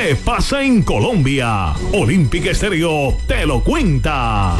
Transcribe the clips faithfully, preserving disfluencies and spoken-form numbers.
¿Qué pasa en Colombia? Olímpica Estéreo te lo cuenta.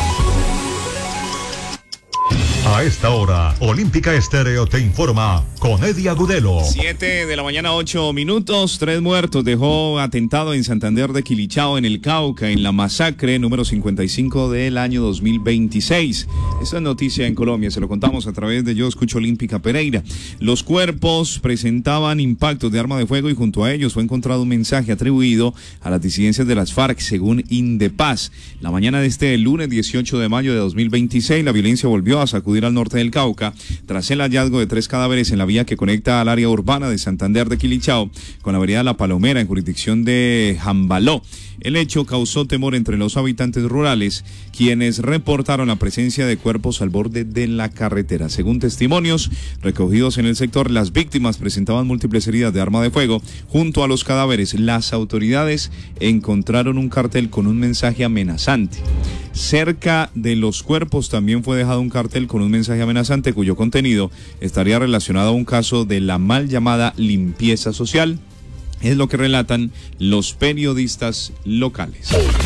A esta hora, Olímpica Estéreo te informa con Eddie Agudelo. Siete de la mañana, ocho minutos, tres muertos dejó atentado en Santander de Quilichao, en el Cauca, en la masacre número cincuenta y cinco del año dos mil veintiséis. Esta es noticia en Colombia, se lo contamos a través de Yo Escucho Olímpica Pereira. Los cuerpos presentaban impactos de arma de fuego y junto a ellos fue encontrado un mensaje atribuido a las disidencias de las FARC, según Indepaz. La mañana de este lunes dieciocho de mayo de dos mil veintiséis, la violencia volvió a sacudir al norte del Cauca tras el hallazgo de tres cadáveres en la vía que conecta al área urbana de Santander de Quilichao con la vereda La Palomera en jurisdicción de Jambaló. El hecho causó temor entre los habitantes rurales, quienes reportaron la presencia de cuerpos al borde de la carretera. Según testimonios recogidos en el sector, las víctimas presentaban múltiples heridas de arma de fuego. Junto a los cadáveres, las autoridades encontraron un cartel con un mensaje amenazante. Cerca de los cuerpos también fue dejado un cartel con un mensaje amenazante cuyo contenido estaría relacionado a un caso de la mal llamada limpieza social. Es lo que relatan los periodistas locales.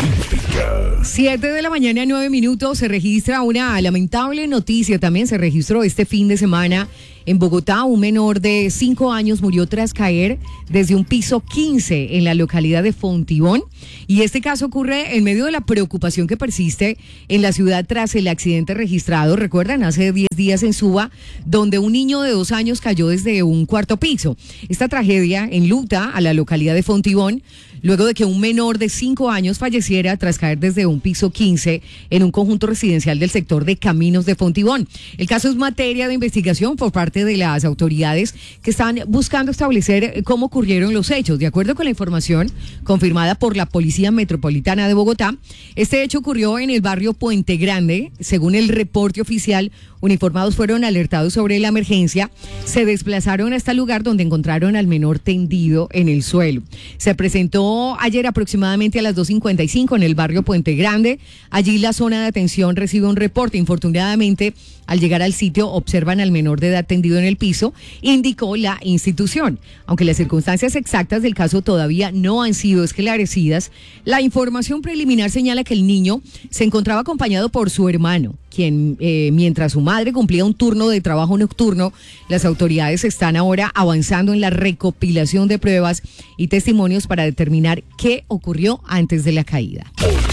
Siete de la mañana, nueve minutos, se registra una lamentable noticia. También se registró este fin de semana en Bogotá. Un menor de cinco años murió tras caer desde un piso quince en la localidad de Fontibón. Y este caso ocurre en medio de la preocupación que persiste en la ciudad tras el accidente registrado, recuerdan, hace diez días en Suba, donde un niño de dos años cayó desde un cuarto piso. Esta tragedia enluta a la localidad de Fontibón, luego de que un menor de cinco años falleciera tras caer desde un piso quince en un conjunto residencial del sector de Caminos de Fontibón. El caso es materia de investigación por parte de las autoridades que están buscando establecer cómo ocurrieron los hechos. De acuerdo con la información confirmada por la Policía Metropolitana de Bogotá, este hecho ocurrió en el barrio Puente Grande. Según el reporte oficial, uniformados fueron alertados sobre la emergencia, se desplazaron hasta el lugar donde encontraron al menor tendido en el suelo. Se presentó ayer aproximadamente a las dos cincuenta y cinco en el barrio Puente Grande. Allí la zona de atención recibe un reporte. Infortunadamente, al llegar al sitio observan al menor de edad tendido en el piso, indicó la institución. Aunque las circunstancias exactas del caso todavía no han sido esclarecidas, la información preliminar señala que el niño se encontraba acompañado por su hermano, quien eh, mientras su madre cumplía un turno de trabajo nocturno. Las autoridades están ahora avanzando en la recopilación de pruebas y testimonios para determinar qué ocurrió antes de la caída.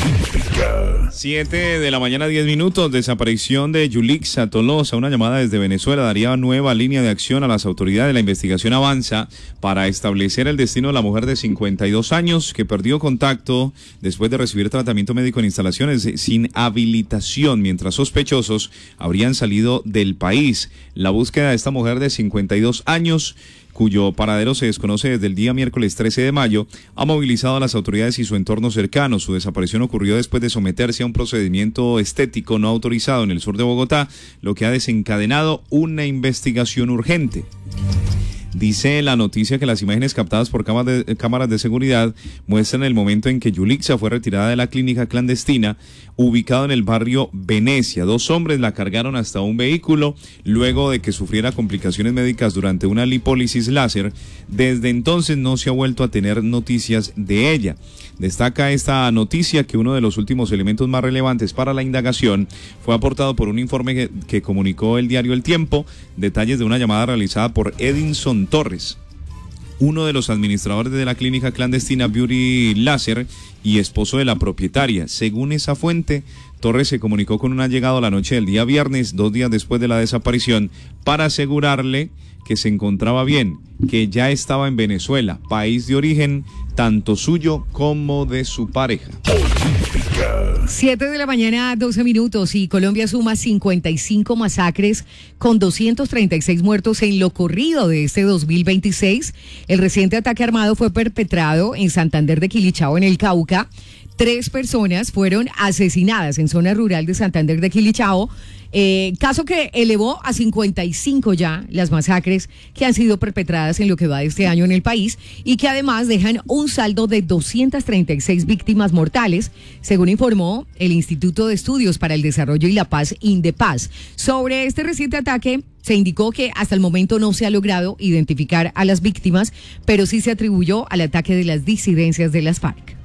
Siete de la mañana, diez minutos. Desaparición de Yulixa Tolosa. Una llamada desde Venezuela daría nueva línea de acción a las autoridades. La investigación avanza para establecer el destino de la mujer de cincuenta y dos años que perdió contacto después de recibir tratamiento médico en instalaciones sin habilitación, mientras sospechosos habrían salido del país. La búsqueda de esta mujer de cincuenta y dos años, cuyo paradero se desconoce desde el día miércoles trece de mayo, ha movilizado a las autoridades y su entorno cercano. Su desaparición ocurrió después de someterse a un procedimiento estético no autorizado en el sur de Bogotá, lo que ha desencadenado una investigación urgente. Dice la noticia que las imágenes captadas por cámaras de, cámaras de seguridad muestran el momento en que Yulixa fue retirada de la clínica clandestina ubicado en el barrio Venecia. Dos hombres la cargaron hasta un vehículo luego de que sufriera complicaciones médicas durante una lipólisis láser. Desde entonces no se ha vuelto a tener noticias de ella. Destaca esta noticia que uno de los últimos elementos más relevantes para la indagación fue aportado por un informe que, que comunicó el diario El Tiempo, detalles de una llamada realizada por Edinson Torres, uno de los administradores de la clínica clandestina Beauty Láser y esposo de la propietaria. Según esa fuente, Torres se comunicó con un allegado la noche del día viernes, dos días después de la desaparición, para asegurarle que se encontraba bien, que ya estaba en Venezuela, país de origen tanto suyo como de su pareja. Siete de la mañana, doce minutos, y Colombia suma cincuenta y cinco masacres con doscientos treinta y seis muertos en lo corrido de este dos mil veintiséis. El reciente ataque armado fue perpetrado en Santander de Quilichao, en el Cauca. Tres personas fueron asesinadas en zona rural de Santander de Quilichao. Eh, caso que elevó a cincuenta y cinco ya las masacres que han sido perpetradas en lo que va de este año en el país y que además dejan un saldo de doscientas treinta y seis víctimas mortales, según informó el Instituto de Estudios para el Desarrollo y la Paz, INDEPAZ. Sobre este reciente ataque, se indicó que hasta el momento no se ha logrado identificar a las víctimas, pero sí se atribuyó al ataque de las disidencias de las FARC.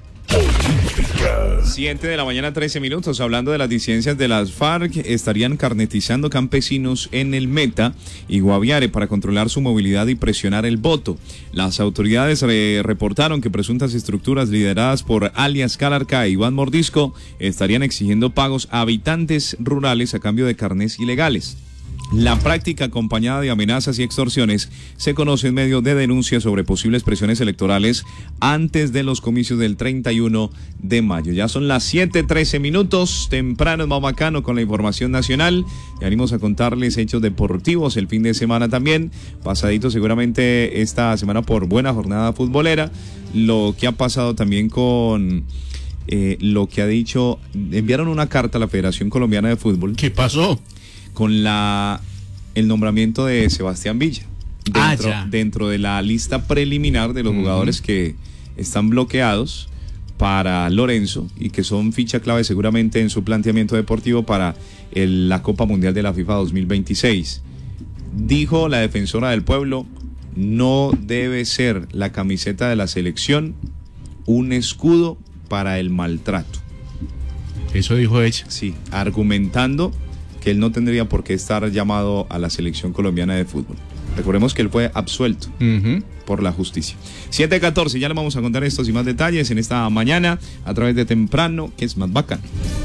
siete de la mañana, trece minutos. Hablando de las disidencias de las FARC, estarían carnetizando campesinos en el Meta y Guaviare para controlar su movilidad y presionar el voto. Las autoridades eh, reportaron que presuntas estructuras lideradas por alias Calarca e Iván Mordisco estarían exigiendo pagos a habitantes rurales a cambio de carnés ilegales. La práctica, acompañada de amenazas y extorsiones, se conoce en medio de denuncias sobre posibles presiones electorales antes de los comicios del treinta y uno de mayo. Ya son las siete trece minutos, temprano en Mamacano con la información nacional. Y venimos a contarles hechos deportivos el fin de semana también. Pasadito seguramente esta semana por buena jornada futbolera. Lo que ha pasado también con... Eh, lo que ha dicho, enviaron una carta a la Federación Colombiana de Fútbol. ¿Qué pasó? Con la el nombramiento de Sebastián Villa dentro, ah, dentro de la lista preliminar de los uh-huh. jugadores que están bloqueados para Lorenzo y que son ficha clave seguramente en su planteamiento deportivo para el, la Copa Mundial de la FIFA dos mil veintiséis. Dijo la defensora del pueblo: no debe ser la camiseta de la selección un escudo para el maltrato. Eso dijo ella. Sí, argumentando que él no tendría por qué estar llamado a la selección colombiana de fútbol. Recordemos que él fue absuelto uh-huh. por la justicia. siete catorce, ya le vamos a contar estos y más detalles en esta mañana a través de Temprano, que es más bacán.